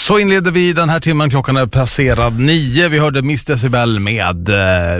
Så inleder vi den här timmen, klockan är passerad 9. Vi hörde Miss Decibel med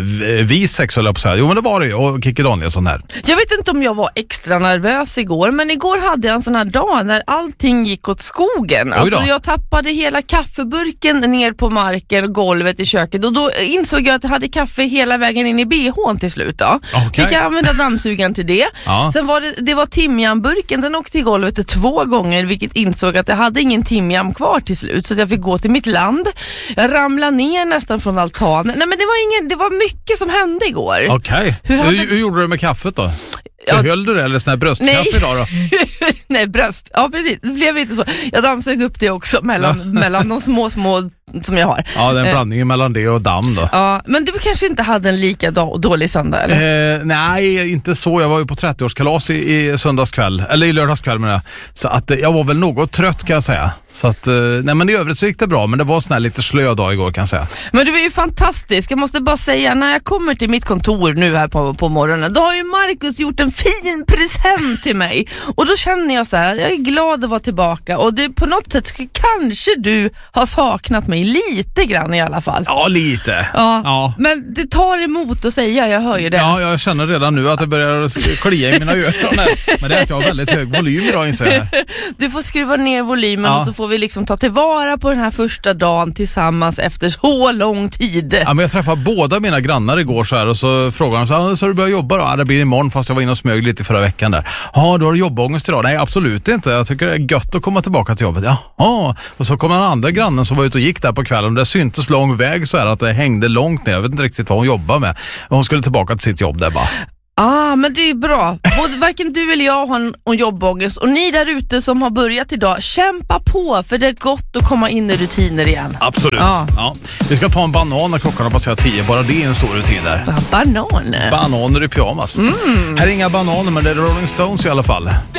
V6, höll jag på att säga. Jo, men det var det ju, och Kikki Danielsson här. Jag vet inte om jag var extra nervös igår, men igår hade jag en sån här dag när allting gick åt skogen. Alltså jag tappade hela kaffeburken ner på marken och golvet i köket, och då insåg jag att jag hade kaffe hela vägen in i BH:n till slut då. Okay. Fick jag använda dammsugaren till det. Ja. Sen var det var timjanburken, den åkte i golvet 2 gånger, vilket insåg att jag hade ingen timjan kvar till slut, så att jag fick gå till mitt land. Jag ramlade ner nästan från altanen. Nej, men det var mycket som hände igår. Okej. Hur gjorde du med kaffet då? Höll du det eller sån här bröstkaffe idag då? Nej, bröst. Ja, precis. Det blev inte så. Jag dammsög upp det också mellan de små som jag har. Ja, det är en blandning mellan det och damm då. Ja, men du kanske inte hade en lika dålig söndag, eller? Nej, inte så. Jag var ju på 30-årskalas i söndagskväll, eller i lördagskväll med det. Så att jag var väl något trött, kan jag säga. Så att, nej, men i övrigt så gick det bra, men det var sån här lite slö dag igår, kan jag säga. Men du är ju fantastisk. Jag måste bara säga, när jag kommer till mitt kontor nu här på morgonen, då har ju Marcus gjort en fin present till mig. Och då känner jag så här, jag är glad att vara tillbaka. Och det, på något sätt kanske du har saknat mig lite grann i alla fall. Ja, lite. Ja. Men det tar emot att säga, jag hör ju det. Ja, jag känner redan nu att det börjar klia i mina öron här. Men det är att jag har väldigt hög volym idag, inser jag. Du får skruva ner volymen, och så får vi liksom ta tillvara på den här första dagen tillsammans efter så lång tid. Ja, men jag träffade båda mina grannar igår så här, och så frågade de så har du börjat jobba då? Ja, det blir imorgon, fast jag var inne och smög lite förra veckan där. Ja, du har jobbångest idag? Nej, absolut inte. Jag tycker det är gött att komma tillbaka till jobbet. Ja. Och så kom en andra grannen som var ute och gick där på kvällen. Det syntes lång väg så här att det hängde långt ner. Jag vet inte riktigt vad hon jobbar med. Hon skulle tillbaka till sitt jobb där bara. Men det är bra. Varken du eller jag har en jobbångest. Och ni där ute som har börjat idag, kämpa på, för det är gott att komma in i rutiner igen. Absolut. Ja. Vi ska ta en banan när klockan har passerat 10. Bara det är en stor rutin där. Bananer? Bananer i pyjamas. Här är inga bananer, men det är Rolling Stones i alla fall.